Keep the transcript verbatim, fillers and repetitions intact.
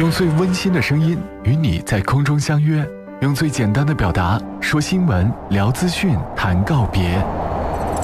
用最温馨的声音与你在空中相约，用最简单的表达说新闻、聊资讯、谈告别。